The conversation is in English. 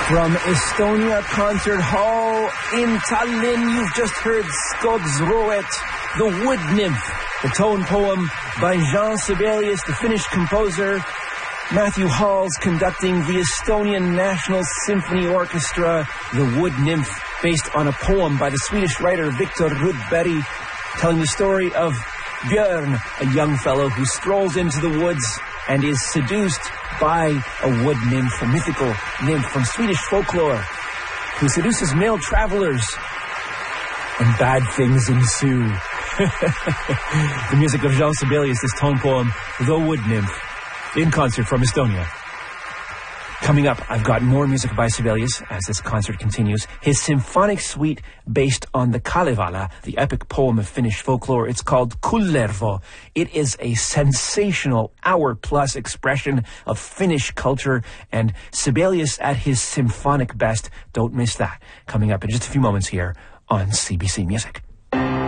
From Estonia Concert Hall in Tallinn, you've just heard Skogsrået, the Wood Nymph, the tone poem by Jean Sibelius, the Finnish composer. Matthew Halls conducting the Estonian National Symphony Orchestra, the Wood Nymph, based on a poem by the Swedish writer Viktor Rydberg, telling the story of Björn, a young fellow who strolls into the woods and is seduced by a wood nymph, a mythical nymph from Swedish folklore, who seduces male travelers, and bad things ensue. The music of Jean Sibelius, this tone poem, The Wood Nymph, in concert from Estonia. Coming up, I've got more music by Sibelius as this concert continues. His symphonic suite based on the Kalevala, the epic poem of Finnish folklore. It's called Kullervo. It is a sensational hour-plus expression of Finnish culture, and Sibelius at his symphonic best. Don't miss that. Coming up in just a few moments here on CBC Music.